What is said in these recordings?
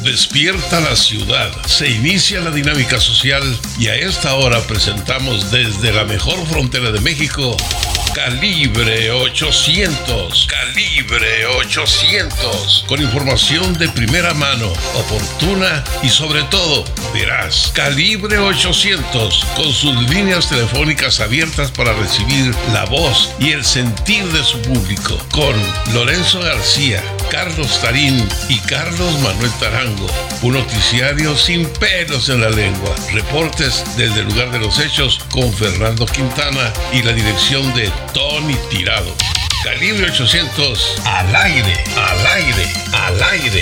Despierta la ciudad, se inicia la dinámica social y a esta hora presentamos desde la mejor frontera de México, Calibre 800. Calibre 800. Con información de primera mano, oportuna y sobre todo veraz. Calibre 800. Con sus líneas telefónicas abiertas para recibir la voz y el sentir de su público. Con Lorenzo García, Carlos Tarín y Carlos Manuel Tarango. Un noticiario sin pelos en la lengua. Reportes desde el lugar de los hechos con Fernando Quintana y la dirección de Tony Tirado. Calibre 800 al aire, al aire, al aire.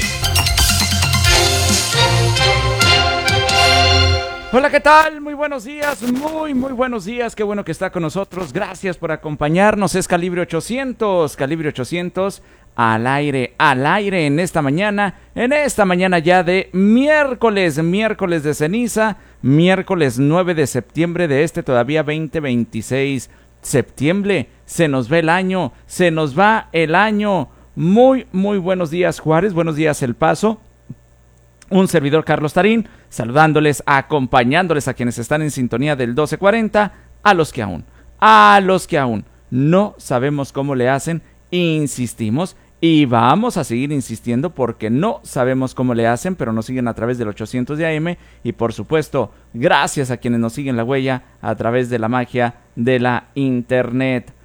Hola, ¿qué tal? Muy buenos días, muy buenos días. Qué bueno que está con nosotros. Gracias por acompañarnos. Es Calibre 800, Calibre 800 al aire en esta mañana ya de miércoles de ceniza, miércoles 9 de septiembre de todavía 2026. Septiembre, se nos va el año, se nos va el año. Muy buenos días, Juárez, buenos días, El Paso. Un servidor, Carlos Tarín, saludándoles, acompañándoles a quienes están en sintonía del 1240, a los que aún no sabemos cómo le hacen, insistimos y vamos a seguir insistiendo porque no sabemos cómo le hacen, pero nos siguen a través del 800 de AM y por supuesto, gracias a quienes nos siguen la huella a través de la magia de la internet.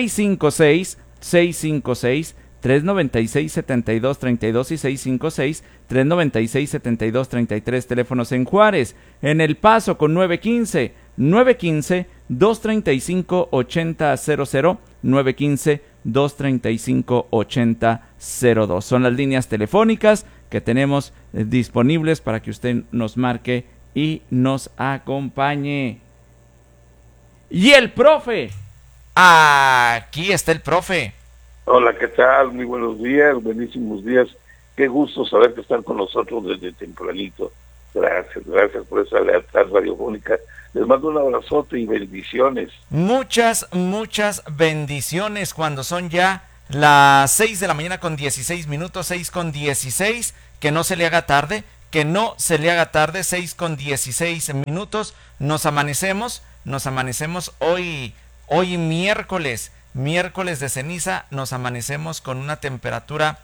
656-396-7232 y 656-396-7233, teléfonos en Juárez, en El Paso con 915-235-8000, 915-235-8002. Son las líneas telefónicas que tenemos disponibles para que usted nos marque y nos acompañe. Y el profe, aquí está el profe. Hola, ¿qué tal? Muy buenos días, buenísimos días. Qué gusto saber que están con nosotros desde tempranito. Gracias por esa lealtad radiofónica. Les mando un abrazote y bendiciones. Muchas bendiciones cuando son ya las 6 de la mañana con 16 minutos, 6 con 16, que no se le haga tarde, 6 con 16 minutos, nos amanecemos hoy miércoles de ceniza, nos amanecemos con una temperatura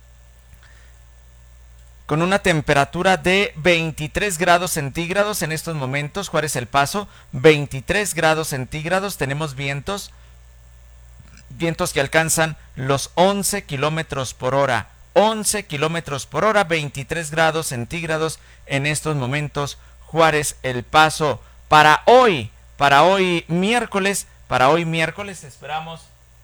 de 23 grados centígrados en estos momentos. Juárez, El Paso, 23 grados centígrados. Tenemos vientos que alcanzan los 11 kilómetros por hora. 23 grados centígrados en estos momentos. Juárez, El Paso. Para hoy miércoles esperamos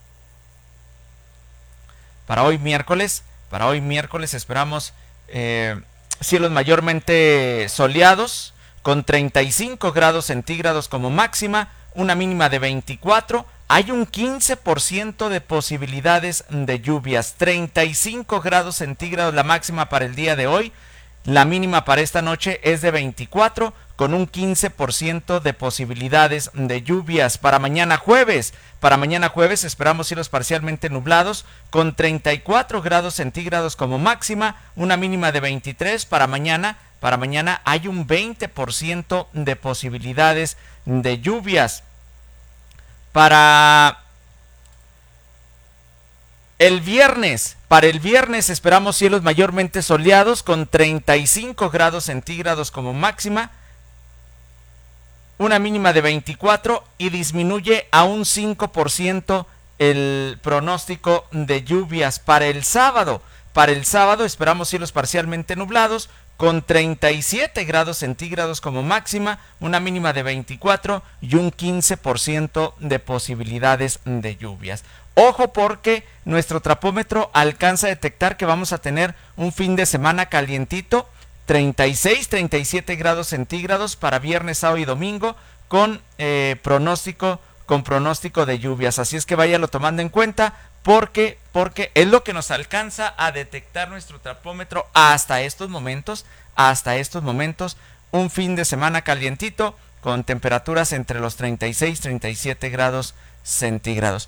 cielos mayormente soleados, con 35 grados centígrados como máxima, una mínima de 24. Hay un 15% de posibilidades de lluvias. 35 grados centígrados la máxima para el día de hoy. La mínima para esta noche es de 24, con un 15% de posibilidades de lluvias. Para mañana jueves esperamos cielos parcialmente nublados, con 34 grados centígrados como máxima, una mínima de 23. Para mañana hay un 20% de posibilidades de lluvias. Para el viernes esperamos cielos mayormente soleados, con 35 grados centígrados como máxima, una mínima de 24, y disminuye a un 5% el pronóstico de lluvias. Para el sábado esperamos cielos parcialmente nublados, con 37 grados centígrados como máxima, una mínima de 24 y un 15% de posibilidades de lluvias. Ojo, porque nuestro trapómetro alcanza a detectar que vamos a tener un fin de semana calientito, 36-37 grados centígrados para viernes, sábado y domingo, con pronóstico de lluvias. Así es que váyalo tomando en cuenta, porque es lo que nos alcanza a detectar nuestro trapómetro hasta estos momentos, un fin de semana calientito, con temperaturas entre los 36 y 37 grados centígrados.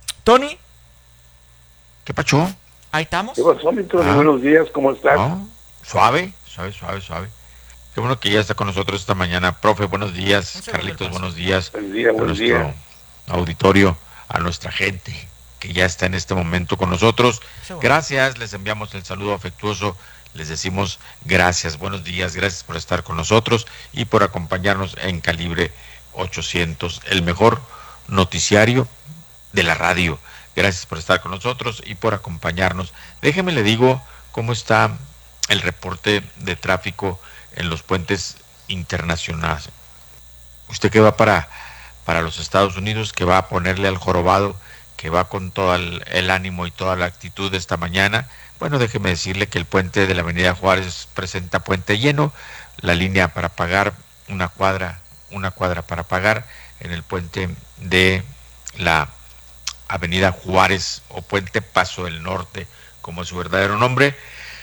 Tony, ¿Qué pacho? ¿ahí estamos? ¿Qué pasó, mi Tony? Buenos días, ¿cómo estás? Suave. Qué bueno que ya está con nosotros esta mañana. Profe, buenos días. Carlitos, buenos días. Buen día, buen día. Auditorio, a nuestra gente que ya está en este momento con nosotros. Gracias, les enviamos el saludo afectuoso, les decimos gracias, buenos días, gracias por estar con nosotros y por acompañarnos en Calibre 800, el mejor noticiario de la radio. Gracias por estar con nosotros y por acompañarnos. Déjeme le digo cómo está el reporte de tráfico en los puentes internacionales. Usted que va para los Estados Unidos, que va a ponerle al jorobado, que va con todo el ánimo y toda la actitud esta mañana, bueno, déjeme decirle que el puente de la Avenida Juárez presenta puente lleno, la línea para pagar, una cuadra para pagar en el puente de la Avenida Juárez o Puente Paso del Norte, como es su verdadero nombre.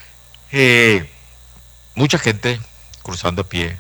Mucha gente cruzando a pie,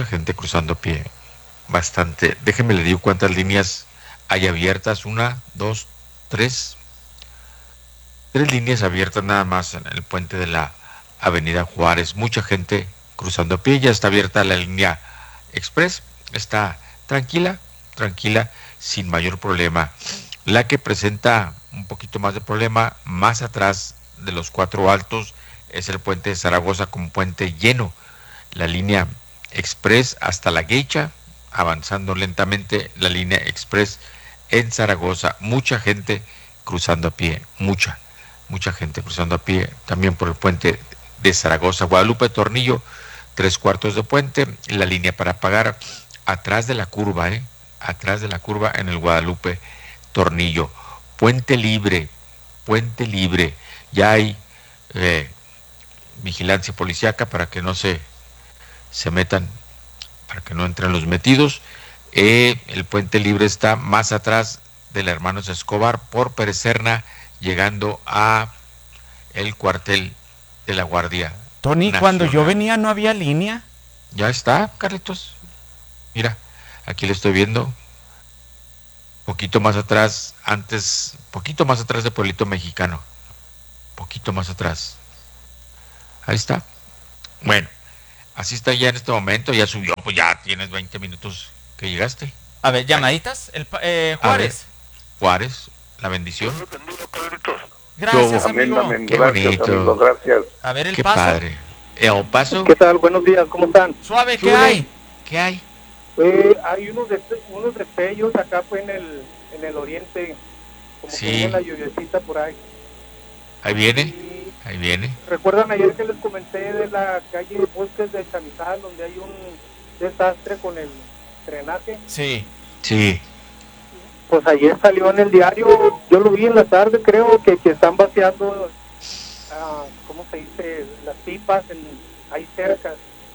bastante. Déjeme le digo cuántas líneas hay abiertas, 1, 2, 3 líneas abiertas nada más en el puente de la Avenida Juárez. Mucha gente cruzando a pie, ya está abierta la línea express, está tranquila, sin mayor problema. La que presenta un poquito más de problema, más atrás de los 4 altos, es el puente de Zaragoza con puente lleno. La línea express hasta La Gueicha, avanzando lentamente la línea express en Zaragoza. Mucha gente cruzando a pie, mucha gente cruzando a pie, también por el puente de Zaragoza. Guadalupe Tornillo, 3/4 de puente, la línea para pagar atrás de la curva, en el Guadalupe Tornillo. Puente libre, ya hay vigilancia policíaca para que no se metan, para que no entren los metidos. El puente libre está más atrás del Hermanos Escobar por Perecerna, llegando a el cuartel de la Guardia Tony, Nacional. cuando yo venía no había línea. Ya está, Carlitos. Mira, aquí le estoy viendo. Poquito más atrás de Pueblito Mexicano. Poquito más atrás. Ahí está. Bueno, así está ya en este momento, ya subió, pues ya tienes 20 minutos que llegaste. A ver, llamaditas, Juárez. Juárez, la bendición. Gracias, amigo. Amén, Qué gracias, bonito. amigo, gracias. A ver, el Qué paso. padre. ¿El paso? ¿Qué tal? Buenos días, ¿cómo están? Suave, ¿qué hay? ¿Qué hay? Hay unos destellos acá pues en el oriente, como Sí. que viene la lluviecita por ahí. Ahí viene. Y Ahí viene. ¿recuerdan ayer que les comenté de la calle Bosques de Chamizal, donde hay un desastre con el drenaje? Sí. Sí. Pues ayer salió en el diario, yo lo vi en la tarde, creo que están vaciando, ¿cómo se dice? Las pipas ahí cerca.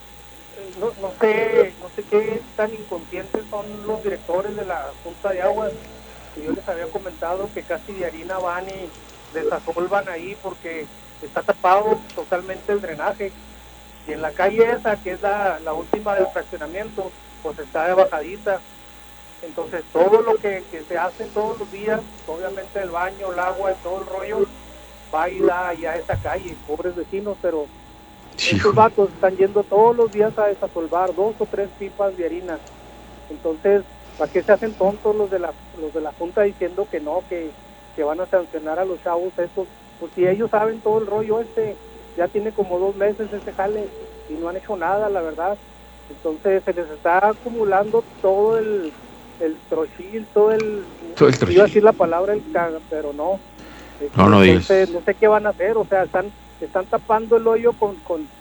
No sé qué tan inconscientes son los directores de la Junta de Aguas, que yo les había comentado que casi de harina van y desasolvan ahí porque está tapado totalmente el drenaje. Y en la calle esa, que es la última del fraccionamiento, pues está de bajadita. Entonces todo lo que se hace todos los días, obviamente el baño, el agua y todo el rollo, va y da allá a esa calle, pobres vecinos, pero estos vatos están yendo todos los días a desasolvar 2 o 3 pipas de harina. Entonces, ¿para qué se hacen tontos los de la Junta diciendo que no, que van a sancionar a los chavos estos? Pues si ellos saben todo el rollo ya tiene como 2 meses ese jale y no han hecho nada, la verdad. Entonces se les está acumulando todo el trochil, todo el trochil. Iba a decir la palabra el caga, pero no. No digas. No sé qué van a hacer, o sea, están tapando el hoyo con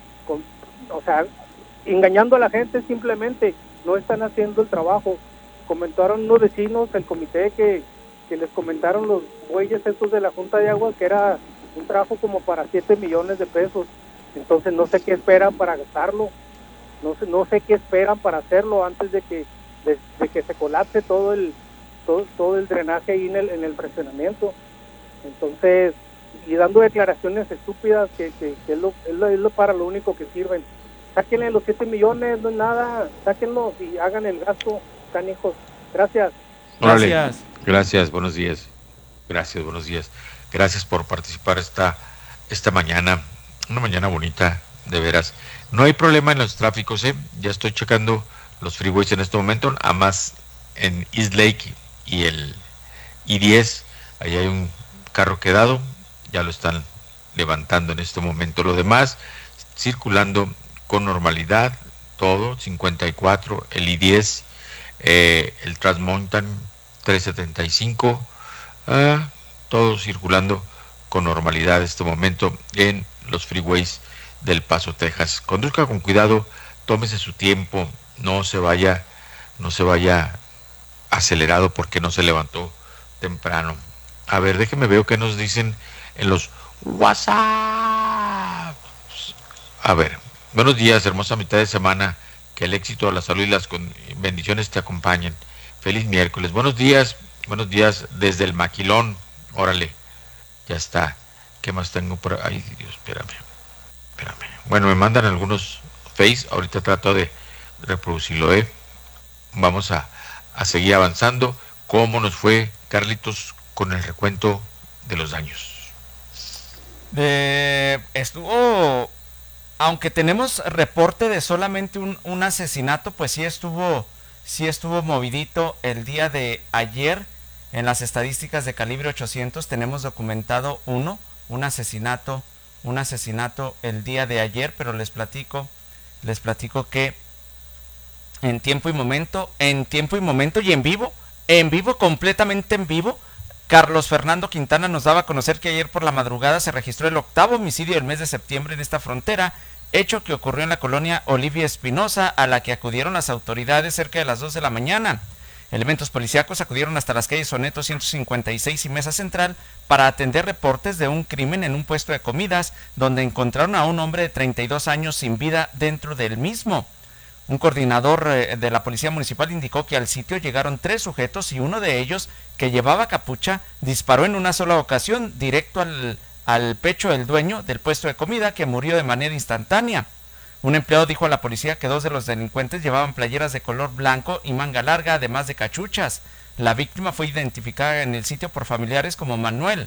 o sea, engañando a la gente simplemente, no están haciendo el trabajo. Comentaron unos vecinos, el comité que les comentaron los bueyes estos de la Junta de Aguas, que era un trabajo como para 7 millones de pesos. Entonces no sé qué esperan para gastarlo, no sé qué esperan para hacerlo antes de que se colapse todo el drenaje ahí en el fraccionamiento. Entonces, y dando declaraciones estúpidas que es lo para lo único que sirven. Sáquenle los 7 millones, no es nada, sáquenlos y hagan el gasto, canijos. Gracias. Órale. Gracias. Gracias, buenos días. Gracias por participar esta mañana, una mañana bonita, de veras. No hay problema en los tráficos, ya estoy checando los freeways en este momento, a más en East Lake y el I-10, ahí hay un carro quedado, ya lo están levantando en este momento. Lo demás, circulando con normalidad, todo, 54, el I-10, el Trans Mountain 375, todo circulando con normalidad en este momento en los freeways del Paso, Texas. Conduzca con cuidado, tómese su tiempo, no se vaya acelerado porque no se levantó temprano. A ver, déjeme ver qué nos dicen en los WhatsApp. A ver, buenos días, hermosa mitad de semana, que el éxito, la salud y las bendiciones te acompañen. Feliz miércoles. Buenos días desde el Maquilón. Órale, ya está. ¿Qué más tengo por ahí? Ay, Dios, espérame. Bueno, me mandan algunos face, ahorita trato de reproducirlo, Vamos a seguir avanzando. ¿Cómo nos fue, Carlitos, con el recuento de los daños? Estuvo, aunque tenemos reporte de solamente un asesinato, pues sí estuvo movidito el día de ayer. En las estadísticas de Calibre 800 tenemos documentado un asesinato el día de ayer, pero les platico que en tiempo y momento y en vivo, completamente en vivo, Carlos Fernando Quintana nos daba a conocer que ayer por la madrugada se registró el 8º homicidio del mes de septiembre en esta frontera, hecho que ocurrió en la colonia Olivia Espinosa, a la que acudieron las autoridades cerca de las 2 de la mañana. Elementos policíacos acudieron hasta las calles Soneto 156 y Mesa Central para atender reportes de un crimen en un puesto de comidas, donde encontraron a un hombre de 32 años sin vida dentro del mismo. Un coordinador de la Policía Municipal indicó que al sitio llegaron 3 sujetos y uno de ellos, que llevaba capucha, disparó en una sola ocasión directo al pecho del dueño del puesto de comida, que murió de manera instantánea. Un empleado dijo a la policía que 2 de los delincuentes llevaban playeras de color blanco y manga larga, además de cachuchas. La víctima fue identificada en el sitio por familiares como Manuel.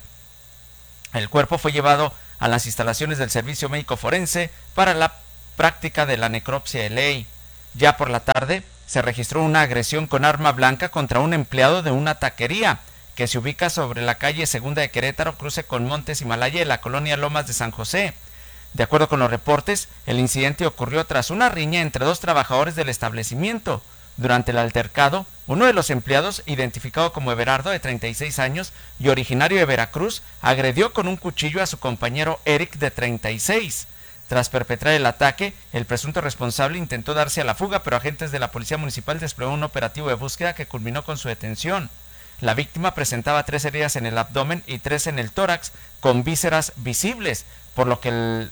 El cuerpo fue llevado a las instalaciones del Servicio Médico Forense para la práctica de la necropsia de ley. Ya por la tarde se registró una agresión con arma blanca contra un empleado de una taquería que se ubica sobre la calle Segunda de Querétaro, cruce con Montes Himalaya, en la colonia Lomas de San José. De acuerdo con los reportes, el incidente ocurrió tras una riña entre 2 trabajadores del establecimiento. Durante el altercado, uno de los empleados, identificado como Everardo, de 36 años y originario de Veracruz, agredió con un cuchillo a su compañero Eric, de 36. Tras perpetrar el ataque, el presunto responsable intentó darse a la fuga, pero agentes de la Policía Municipal desplegaron un operativo de búsqueda que culminó con su detención. La víctima presentaba 3 heridas en el abdomen y 3 en el tórax, con vísceras visibles, por lo que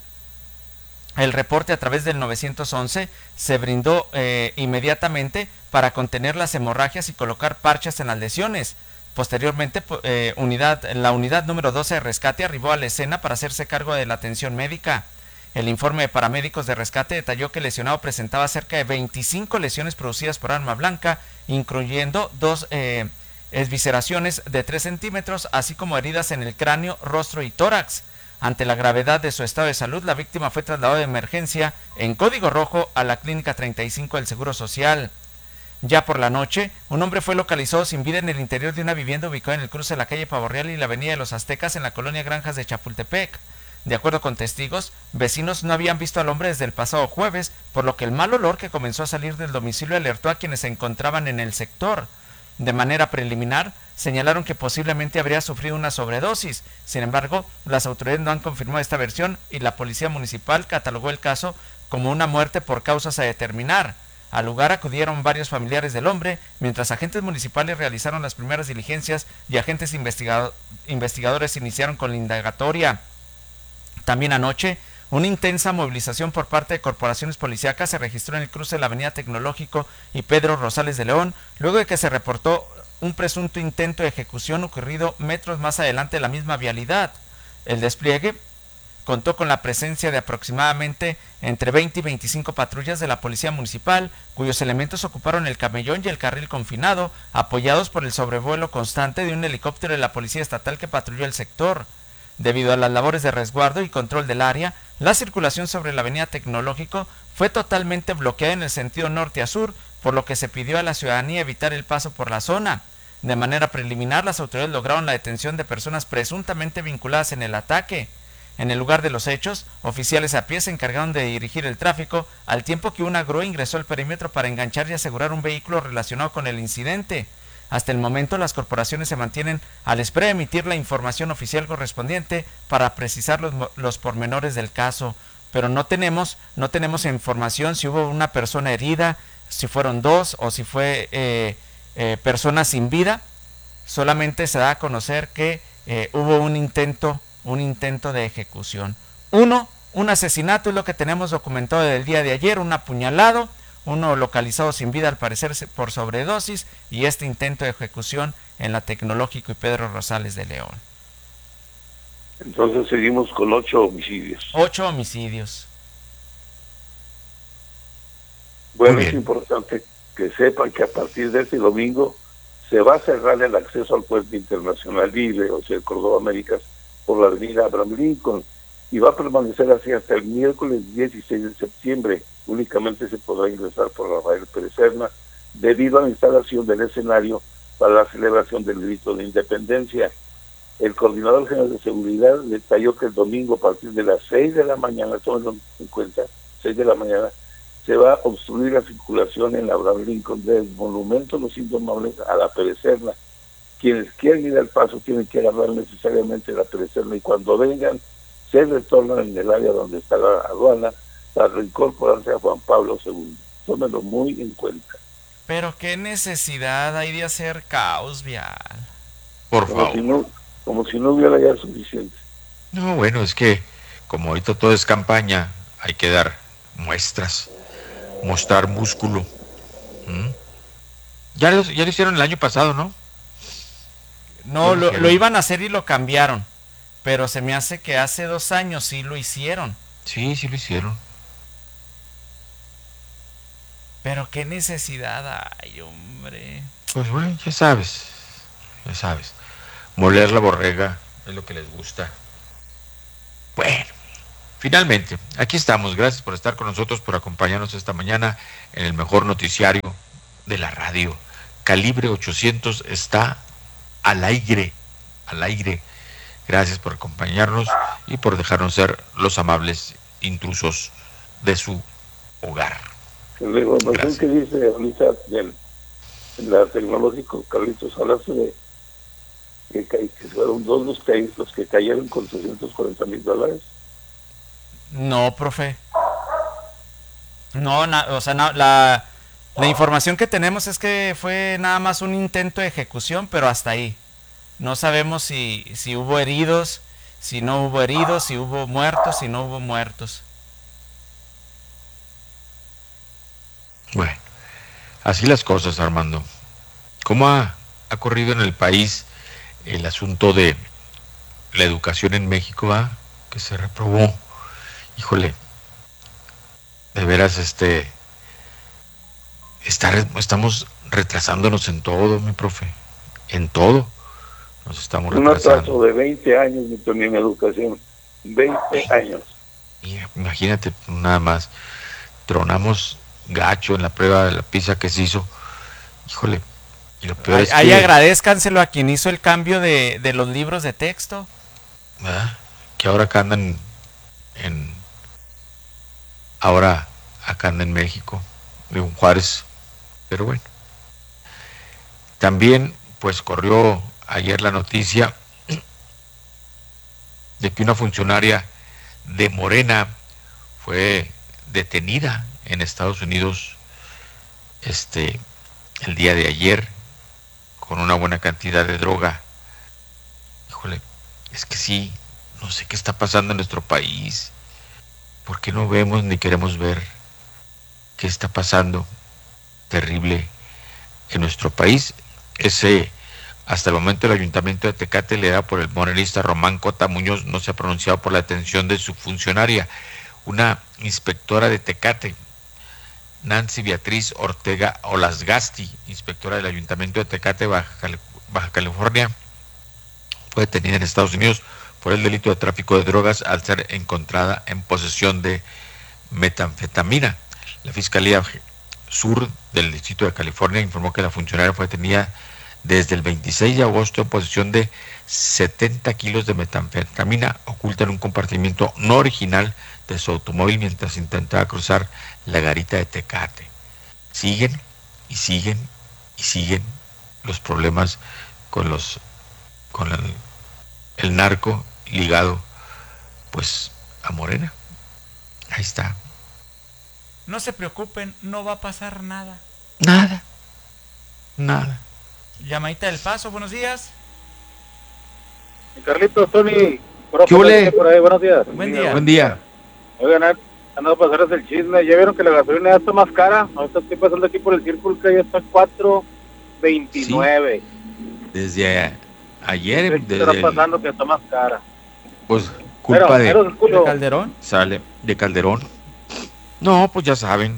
el reporte a través del 911 se brindó inmediatamente para contener las hemorragias y colocar parches en las lesiones. Posteriormente, la unidad número 12 de rescate arribó a la escena para hacerse cargo de la atención médica. El informe de paramédicos de rescate detalló que el lesionado presentaba cerca de 25 lesiones producidas por arma blanca, incluyendo 2 esvisceraciones de 3 centímetros, así como heridas en el cráneo, rostro y tórax. Ante la gravedad de su estado de salud, la víctima fue trasladada de emergencia en código rojo a la Clínica 35 del Seguro Social. Ya por la noche, un hombre fue localizado sin vida en el interior de una vivienda ubicada en el cruce de la calle Pavo Real y la avenida de los Aztecas en la colonia Granjas de Chapultepec. De acuerdo con testigos, vecinos no habían visto al hombre desde el pasado jueves, por lo que el mal olor que comenzó a salir del domicilio alertó a quienes se encontraban en el sector. De manera preliminar, señalaron que posiblemente habría sufrido una sobredosis. Sin embargo, las autoridades no han confirmado esta versión y la Policía Municipal catalogó el caso como una muerte por causas a determinar. Al lugar acudieron varios familiares del hombre, mientras agentes municipales realizaron las primeras diligencias y agentes investigadores iniciaron con la indagatoria. También anoche, una intensa movilización por parte de corporaciones policíacas se registró en el cruce de la Avenida Tecnológico y Pedro Rosales de León, luego de que se reportó un presunto intento de ejecución ocurrido metros más adelante de la misma vialidad. El despliegue contó con la presencia de aproximadamente entre 20 y 25 patrullas de la Policía Municipal, cuyos elementos ocuparon el camellón y el carril confinado, apoyados por el sobrevuelo constante de un helicóptero de la Policía Estatal que patrulló el sector. Debido a las labores de resguardo y control del área, la circulación sobre la avenida Tecnológico fue totalmente bloqueada en el sentido norte a sur, por lo que se pidió a la ciudadanía evitar el paso por la zona. De manera preliminar, las autoridades lograron la detención de personas presuntamente vinculadas en el ataque. En el lugar de los hechos, oficiales a pie se encargaron de dirigir el tráfico, al tiempo que una grúa ingresó al perímetro para enganchar y asegurar un vehículo relacionado con el incidente. Hasta el momento, las corporaciones se mantienen a la espera de emitir la información oficial correspondiente para precisar los pormenores del caso. Pero no tenemos información si hubo una persona herida, si fueron dos o si fue personas sin vida. Solamente se da a conocer que hubo un intento de ejecución. Un asesinato es lo que tenemos documentado del día de ayer, un apuñalado, uno localizado sin vida al parecer por sobredosis, y este intento de ejecución en la Tecnológico y Pedro Rosales de León. Entonces seguimos con 8 homicidios. 8 homicidios. Bueno, es importante que sepan que a partir de este domingo se va a cerrar el acceso al puente internacional libre, o sea, Córdoba Américas, por la avenida Abraham Lincoln, y va a permanecer así hasta el miércoles 16 de septiembre. Únicamente se podrá ingresar por Rafael Pérez Serna debido a la instalación del escenario para la celebración del grito de independencia. El coordinador general de seguridad detalló que el domingo a partir de las 6 de la mañana, tómenlo en cuenta, 6 de la mañana, se va a obstruir la circulación en la Abraham Lincoln del Monumento a los Indomables a la Pérez Serna. Quienes quieran ir al paso tienen que agarrar necesariamente la Pérez Serna, y cuando vengan se retornan en el área donde está la aduana para reincorporarse a Juan Pablo II. Tómenlo muy en cuenta. Pero qué necesidad hay de hacer caos vial. Por favor. Como si no hubiera ya suficiente. No, bueno, es que como ahorita todo es campaña, hay que dar muestras, mostrar músculo. Ya lo hicieron el año pasado, ¿no? No, lo iban a hacer y lo cambiaron. Pero se me hace que hace 2 años sí lo hicieron. Sí lo hicieron. Pero qué necesidad hay, hombre. Pues bueno, ya sabes. Moler la borrega es lo que les gusta. Bueno, finalmente, aquí estamos. Gracias por estar con nosotros, por acompañarnos esta mañana en el mejor noticiario de la radio. Calibre 800 está al aire. Gracias por acompañarnos y por dejarnos ser los amables intrusos de su hogar. La información que dice ahorita en la Tecnológico, Carlitos, hablaste de que fueron 2 los que cayeron con $340,000. No, profe. No, la información que tenemos es que fue nada más un intento de ejecución, pero hasta ahí. No sabemos si hubo heridos, si no hubo heridos, si hubo muertos, si no hubo muertos. Bueno, así las cosas, Armando. ¿Cómo ha corrido en el país el asunto de la educación en México, que se reprobó? Híjole, de veras, estamos retrasándonos en todo, mi profe, en todo nos estamos retrasando. Un atraso de 20 años, en educación, 20 años. Imagínate, nada más, tronamos gacho en la prueba de la PISA que se hizo. Híjole, y lo peor es que... Ahí agradézcanselo a quien hizo el cambio de los libros de texto. Que ahora acá andan acá andan en México, de un Juárez. Pero bueno, también pues corrió ayer la noticia de que una funcionaria de Morena fue detenida en Estados Unidos el día de ayer con una buena cantidad de droga. Híjole, es que sí, no sé qué está pasando en nuestro país. ¿Por qué no vemos ni queremos ver qué está pasando terrible en nuestro país? Hasta el momento el Ayuntamiento de Tecate, liderado por el morenista Román Cota Muñoz, no se ha pronunciado por la detención de su funcionaria, una inspectora de Tecate, Nancy Beatriz Ortega Olasgasti, inspectora del Ayuntamiento de Tecate, Baja California, fue detenida en Estados Unidos por el delito de tráfico de drogas al ser encontrada en posesión de metanfetamina. La Fiscalía Sur del Distrito de California informó que la funcionaria fue detenida desde el 26 de agosto en posesión de 70 kilos de metanfetamina oculta en un compartimiento no original de su automóvil mientras intentaba cruzar la garita de Tecate. Siguen y siguen y siguen los problemas con el narco ligado pues a Morena. Ahí está. No se preocupen, no va a pasar nada. Nada. Llamadita del Paso, buenos días. Carlitos, Tony, ¿Qué ole? por ahí, buenos días. Buen día. Oigan, ando a pasarles el chisme. ¿Ya vieron que la gasolina ya está más cara? Ahorita estoy pasando aquí por el círculo que ya está 4.29. Sí. Desde ayer. ¿Qué está pasando que está más cara? Pues culpa ¿De Calderón? Sale de Calderón. No, pues ya saben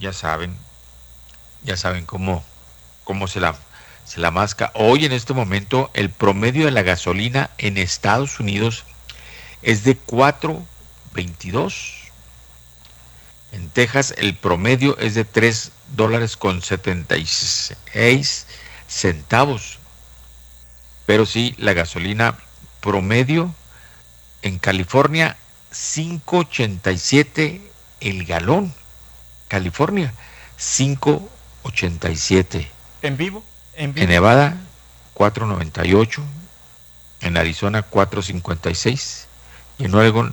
cómo se la masca. Hoy en este momento el promedio de la gasolina en Estados Unidos es de 4.22. En Texas el promedio es de $3.76. Pero sí, la gasolina promedio en California 5.87 el galón. California 5.87. ¿En vivo? En Nevada 4.98, en Arizona 4.56 y en Oregon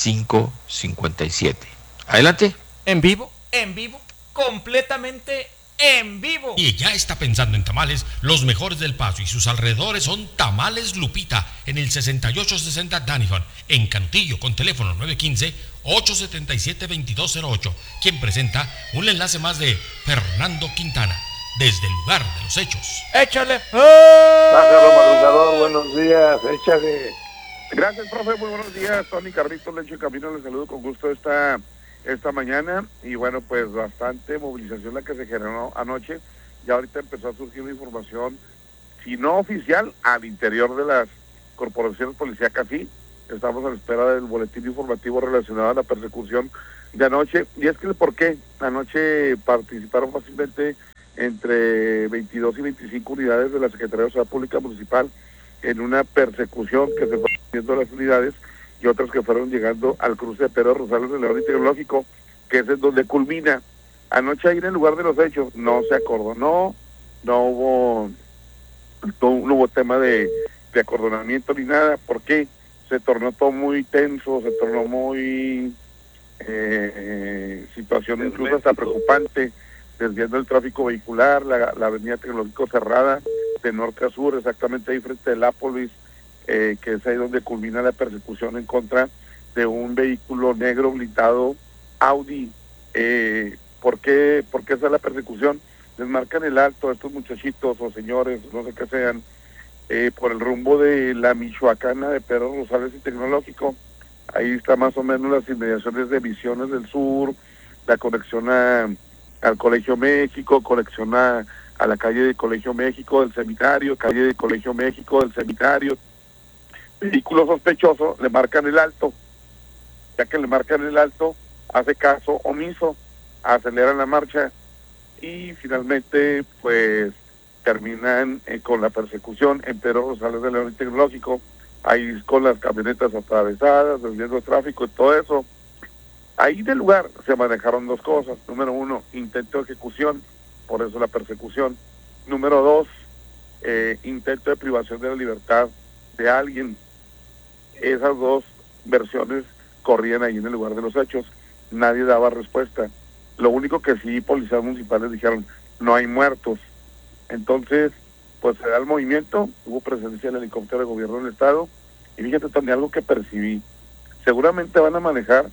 5.57. Adelante. ¿En vivo? Completamente en vivo. Y ya está pensando en tamales, los mejores del Paso y sus alrededores son Tamales Lupita, en el 6860 Danifon, en Cantillo, con teléfono 915-877-2208, quien presenta un enlace más de Fernando Quintana, desde el lugar de los hechos. ¡Échale! Pájaro madrugador, buenos días, échale. Gracias, profe, muy buenos días. Tony Carritos, Leche Camino, les saludo con gusto esta mañana. Y bueno, pues bastante movilización la que se generó anoche. Ya ahorita empezó a surgir la información, si no oficial, al interior de las corporaciones policíacas, sí. Estamos a la espera del boletín informativo relacionado a la persecución de anoche. Y es que, ¿por qué? Anoche participaron fácilmente entre 22 y 25 unidades de la Secretaría de Seguridad Pública Municipal en una persecución que se fue haciendo las unidades y otras que fueron llegando al cruce de Pedro Rosales de León y Tecnológico, que es donde culmina. Anoche ahí en el lugar de los hechos no se acordonó, no hubo tema de acordonamiento ni nada, porque se tornó todo muy tenso, se tornó muy situación incluso hasta preocupante, desviando el tráfico vehicular, la avenida Tecnológico cerrada de norte a sur, exactamente ahí frente del Lápolis, que es ahí donde culmina la persecución en contra de un vehículo negro blindado Audi. ¿Por qué esa es la persecución? Les marcan el alto a estos muchachitos o señores, no sé qué sean, por el rumbo de la Michoacana de Pedro Rosales y Tecnológico. Ahí está más o menos las inmediaciones de Misiones del Sur, la conexión al Colegio México, conexión a la calle de Colegio México del Seminario, calle de Colegio México del Seminario. Vehículo sospechoso, le marcan el alto. Ya que le marcan el alto, hace caso omiso, aceleran la marcha y finalmente pues terminan con la persecución en Pedro Rosales de León y Tecnológico, ahí con las camionetas atravesadas, desviando el tráfico y todo eso. Ahí del lugar se manejaron dos cosas. Número uno, intento de ejecución, por eso la persecución. Número dos, intento de privación de la libertad de alguien. Esas dos versiones corrían ahí en el lugar de los hechos. Nadie daba respuesta. Lo único que sí, policías municipales dijeron, no hay muertos. Entonces, pues se da el movimiento, hubo presencia del helicóptero de gobierno del estado, y fíjate también algo que percibí. Seguramente van a manejar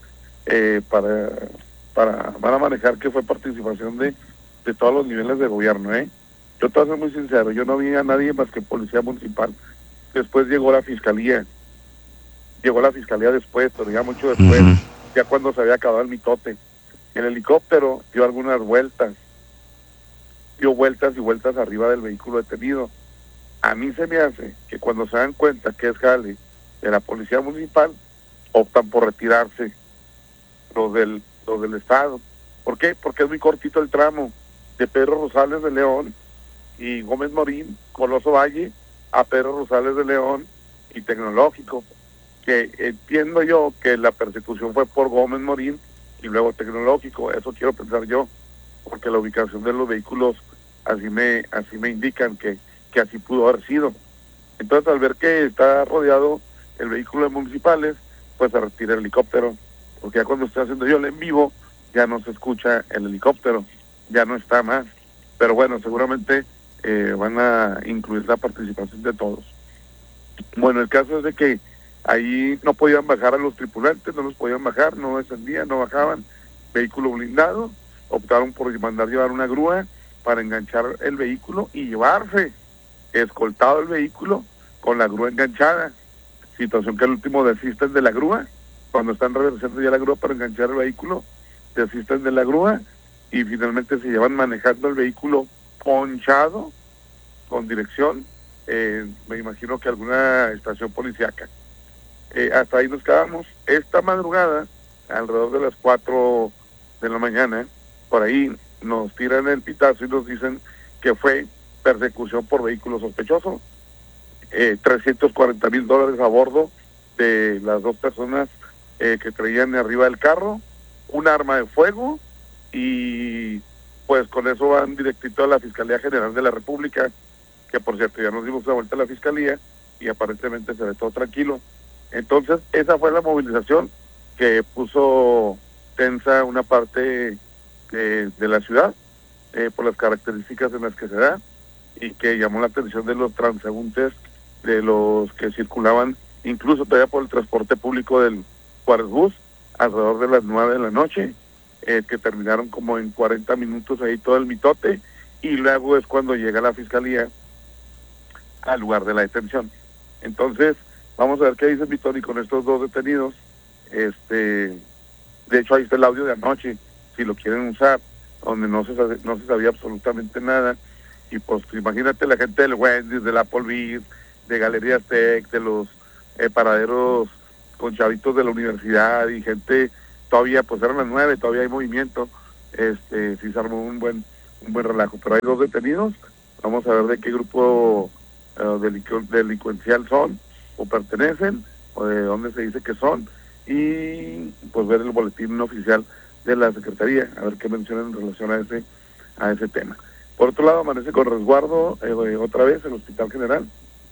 van a manejar que fue participación de todos los niveles de gobierno, Yo te voy a ser muy sincero, yo no vi a nadie más que policía municipal. Después llegó la fiscalía después, pero ya mucho después, ya cuando se había acabado el mitote. El helicóptero dio algunas vueltas, dio vueltas y vueltas arriba del vehículo detenido. A mí se me hace que cuando se dan cuenta que es jale de la Policía Municipal optan por retirarse los del Estado. ¿Por qué? Porque es muy cortito el tramo de Pedro Rosales de León y Gómez Morín, Coloso Valle, a Pedro Rosales de León y Tecnológico, que entiendo yo que la persecución fue por Gómez Morín y luego Tecnológico, eso quiero pensar yo, porque la ubicación de los vehículos así me indican que así pudo haber sido. Entonces, al ver que está rodeado el vehículo de municipales, pues se retira el helicóptero, porque ya cuando estoy haciendo yo el en vivo, ya no se escucha el helicóptero, ya no está más. Pero bueno, seguramente van a incluir la participación de todos. Bueno, el caso es de que ahí no podían bajar a los tripulantes, no los podían bajar, no descendían, no bajaban, vehículo blindado, optaron por mandar llevar una grúa para enganchar el vehículo y llevarse escoltado el vehículo con la grúa enganchada, situación que al último desisten de la grúa, cuando están reversando ya la grúa para enganchar el vehículo, desisten de la grúa y finalmente se llevan manejando el vehículo ponchado con dirección, me imagino que alguna estación policíaca. Hasta ahí nos quedamos. Esta madrugada, alrededor de las 4 de la mañana, por ahí nos tiran el pitazo y nos dicen que fue persecución por vehículo sospechoso, $340,000 a bordo de las dos personas que traían arriba del carro, un arma de fuego, y pues con eso van directito a la Fiscalía General de la República, que por cierto ya nos dimos la vuelta a la Fiscalía y aparentemente se ve todo tranquilo. Entonces esa fue la movilización que puso tensa una parte de la ciudad por las características en las que se da y que llamó la atención de los transeúntes, de los que circulaban incluso todavía por el transporte público del Juárez Bus alrededor de las 9 de la noche, que terminaron como en 40 minutos ahí todo el mitote, y luego es cuando llega la Fiscalía al lugar de la detención. Entonces vamos a ver qué dice Vitoni con estos dos detenidos. De hecho ahí está el audio de anoche, si lo quieren usar, donde no se sabía absolutamente nada. Y pues imagínate la gente del Wendy's, del Applebee's, de Galerías Tech, de los paraderos con chavitos de la universidad y gente, todavía pues eran las 9, todavía hay movimiento, sí se armó un buen relajo, pero hay dos detenidos. Vamos a ver de qué grupo delincuencial son o pertenecen, o de dónde se dice que son, y pues ver el boletín oficial de la Secretaría, a ver qué mencionan en relación a ese tema. Por otro lado, amanece con resguardo otra vez el Hospital General,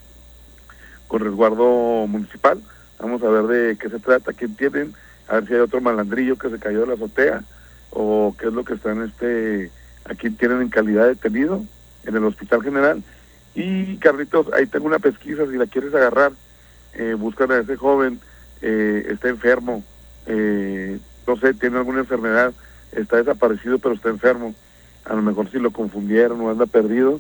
con resguardo municipal. Vamos a ver de qué se trata, quién tienen, a ver si hay otro malandrillo que se cayó de la azotea, o qué es lo que están, a quién tienen en calidad de detenido en el Hospital General. Y Carlitos, ahí tengo una pesquisa, si la quieres agarrar, buscan a ese joven, está enfermo, no sé, tiene alguna enfermedad, está desaparecido pero está enfermo, a lo mejor si lo confundieron o anda perdido,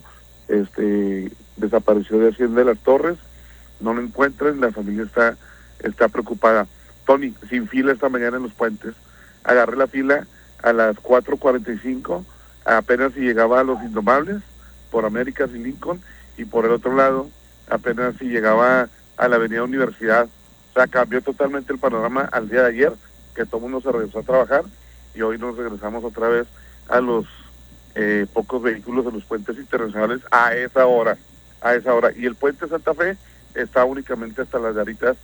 desapareció de Hacienda de las Torres, no lo encuentran, la familia está preocupada. Tony, sin fila esta mañana en los puentes, agarré la fila a las 4:45, apenas si llegaba a Los Indomables, por Américas y Lincoln, y por el otro lado, apenas si llegaba a la Avenida Universidad. O sea, cambió totalmente el panorama al día de ayer, que todo el mundo se regresó a trabajar, y hoy nos regresamos otra vez a los pocos vehículos en los puentes internacionales a esa hora. Y el puente Santa Fe está únicamente hasta las garitas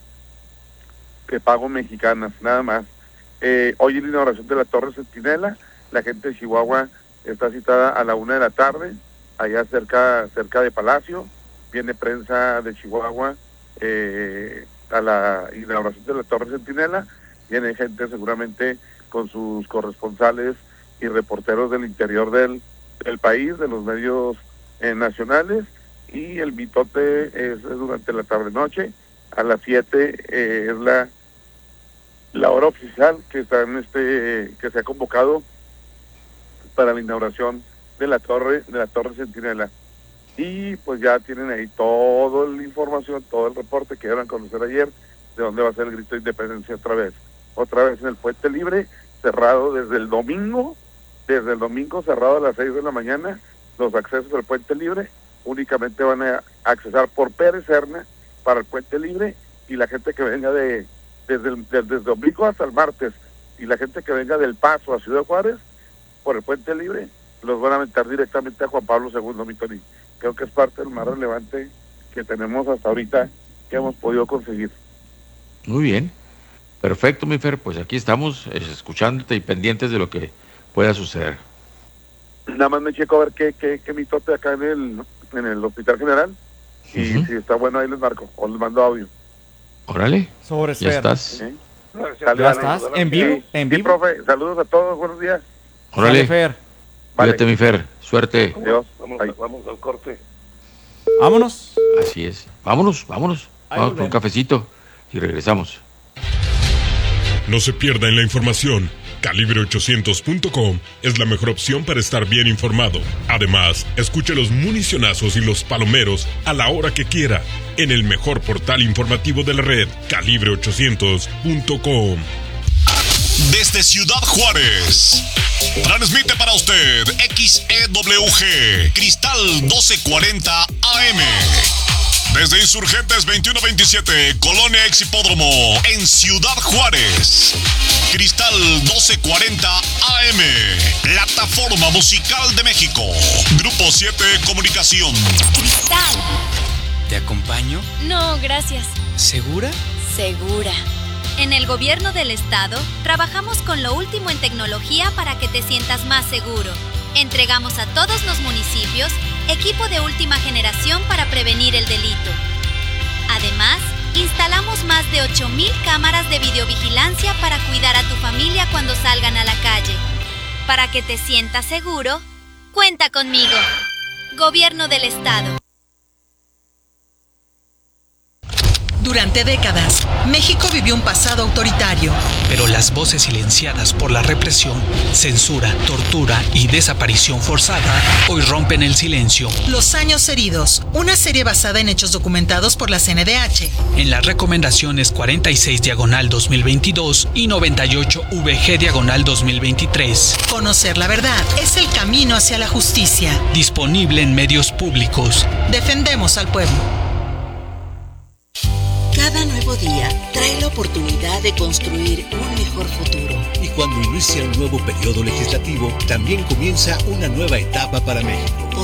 de pago mexicanas, nada más. Hoy en la inauguración de la Torre Centinela, la gente de Chihuahua está citada a la 1 de la tarde, allá cerca de Palacio. Viene prensa de Chihuahua a la inauguración de la Torre Centinela, viene gente seguramente con sus corresponsales y reporteros del interior del país, de los medios nacionales, y el mitote es durante la tarde-noche, a las 7 es la hora oficial que que se ha convocado para la inauguración de la Torre Centinela. Y pues ya tienen ahí toda la información, todo el reporte que iban a conocer ayer, de dónde va a ser el grito de independencia otra vez en el Puente Libre, cerrado desde el domingo cerrado a las 6 de la mañana. Los accesos al Puente Libre únicamente van a accesar por Pérez Serna para el Puente Libre y la gente que venga desde Oblico hasta el Martes, y la gente que venga del Paso a Ciudad Juárez, por el Puente Libre, los van a aventar directamente a Juan Pablo II, mi Tony. Creo que es parte de lo más relevante que tenemos hasta ahorita, que hemos podido conseguir. Muy bien, perfecto, mi Fer, pues aquí estamos escuchándote y pendientes de lo que pueda suceder. Nada más me checo a ver qué mitote acá en el Hospital General, y si está bueno ahí les marco, o les mando audio. Órale, Sobres, ya Fer. estás. ¿Sí? ¿Ya estás? ¿En vivo? Sí, ¿En sí, vivo? profe, saludos a todos, buenos días. Órale, Sale, Fer. cuídate, mi Fer, suerte. Adiós. Vamos al corte. Vámonos. Así es, vámonos, Ahí vamos por volvemos. un cafecito y regresamos. No se pierdan la información. Calibre800.com es la mejor opción para estar bien informado. Además, escuche los municionazos y los palomeros a la hora que quiera en el mejor portal informativo de la red, Calibre800.com. Desde Ciudad Juárez, transmite para usted XEWG Cristal 1240 AM. Desde Insurgentes 2127, Colonia Ex Hipódromo, en Ciudad Juárez. Cristal 1240 AM, Plataforma Musical de México. Grupo 7 Comunicación. Cristal. ¿Te acompaño? No, gracias. ¿Segura? Segura. En el gobierno del estado, trabajamos con lo último en tecnología para que te sientas más seguro. Entregamos a todos los municipios equipo de última generación para prevenir el delito. Además, instalamos más de 8,000 cámaras de videovigilancia para cuidar a tu familia cuando salgan a la calle. Para que te sientas seguro, cuenta conmigo. Gobierno del Estado. Durante décadas, México vivió un pasado autoritario. Pero las voces silenciadas por la represión, censura, tortura y desaparición forzada hoy rompen el silencio. Los años heridos, una serie basada en hechos documentados por la CNDH. En las recomendaciones 46/2022 y 98/VG/2023. Conocer la verdad es el camino hacia la justicia. Disponible en medios públicos. Defendemos al pueblo. Cada nuevo día trae la oportunidad de construir un mejor futuro. Y cuando inicia un nuevo periodo legislativo, también comienza una nueva etapa para México.